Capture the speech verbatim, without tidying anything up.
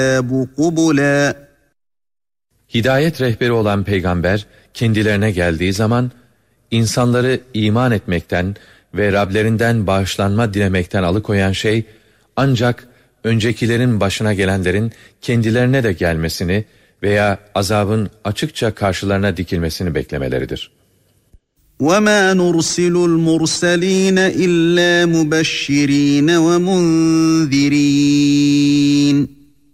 قُبُلًا Hidayet rehberi olan peygamber kendilerine geldiği zaman insanları iman etmekten ve Rablerinden bağışlanma dilemekten alıkoyan şey ancak öncekilerin başına gelenlerin kendilerine de gelmesini veya azabın açıkça karşılarına dikilmesini beklemeleridir. وَمَا نُرْسِلُ الْمُرْسَلِينَ إِلَّا مُبَشِّرِينَ وَمُنذِرِينَ